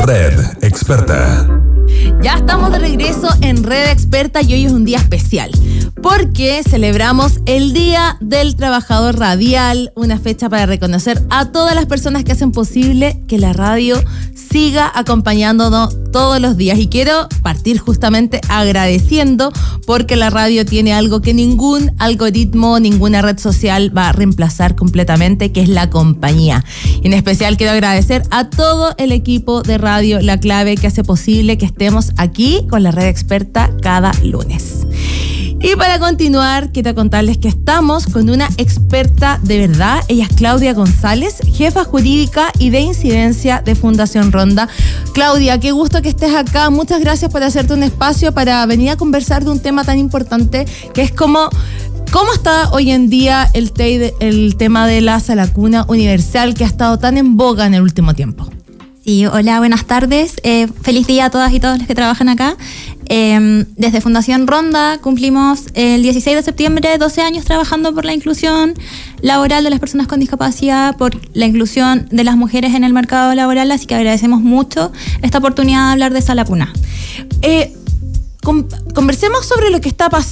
Red Experta. Ya estamos de regreso en Red Experta y hoy es un día especial porque celebramos el Día del Trabajador Radial, una fecha para reconocer a todas las personas que hacen posible que la radio siga acompañándonos todos los días. Y quiero partir justamente agradeciendo porque la radio tiene algo que ningún algoritmo, ninguna red social va a reemplazar completamente, que es la compañía. Y en especial quiero agradecer a todo el equipo de Radio La Clave que hace posible que estemos aquí con la Red Experta cada lunes. Y para continuar, quiero contarles que estamos con una experta de verdad. Ella es Claudia González, jefa jurídica y de incidencia de Fundación Ronda. Claudia, qué gusto que estés acá. Muchas gracias por hacerte un espacio para venir a conversar de un tema tan importante que es ¿Cómo está hoy en día el tema de la salacuna universal que ha estado tan en boga en el último tiempo? Sí, hola, buenas tardes. Feliz día a todas y todos los que trabajan acá. Desde Fundación Ronda cumplimos el 16 de septiembre 12 años trabajando por la inclusión laboral de las personas con discapacidad, por la inclusión de las mujeres en el mercado laboral, así que agradecemos mucho esta oportunidad de hablar de salacuna. Conversemos sobre lo que está pasando.